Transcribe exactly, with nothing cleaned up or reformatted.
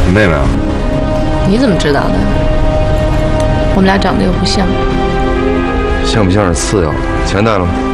妹妹啊？ 你怎么知道的？我们俩长得又不像。 像不像是次要的，钱带了吗？